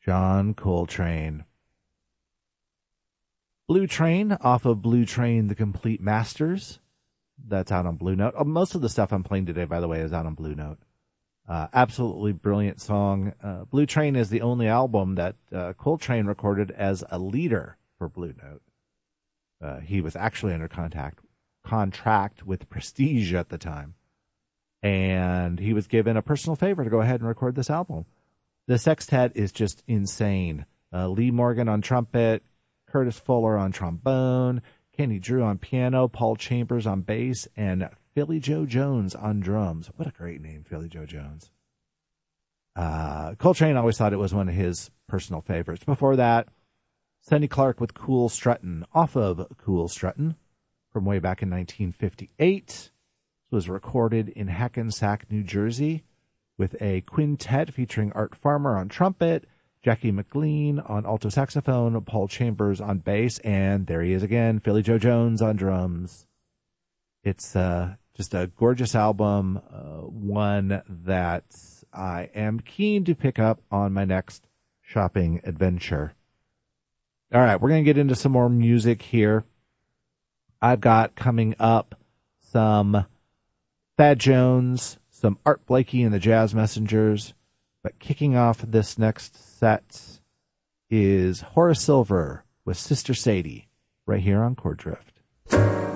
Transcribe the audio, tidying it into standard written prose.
John Coltrane. Blue Train off of Blue Train, The Complete Masters. That's out on Blue Note. Oh, most of the stuff I'm playing today, by the way, is out on Blue Note. Absolutely brilliant song. Blue Train is the only album that Coltrane recorded as a leader for Blue Note. He was actually under contract with Prestige at the time. And he was given a personal favor to go ahead and record this album. The sextet is just insane. Lee Morgan on trumpet, Curtis Fuller on trombone, Kenny Drew on piano, Paul Chambers on bass, and Philly Joe Jones on drums. What a great name, Philly Joe Jones. Coltrane always thought it was one of his personal favorites. Before that, Sonny Clark with Cool Struttin' off of Cool Struttin' from way back in 1958. This was recorded in Hackensack, New Jersey, with a quintet featuring Art Farmer on trumpet, Jackie McLean on alto saxophone, Paul Chambers on bass, and there he is again, Philly Joe Jones on drums. It's just a gorgeous album, one that I am keen to pick up on my next shopping adventure. All right, we're going to get into some more music here. I've got coming up some Thad Jones, some Art Blakey and the Jazz Messengers, but kicking off this next set is Horace Silver with Sister Sadie, right here on Chord Drift.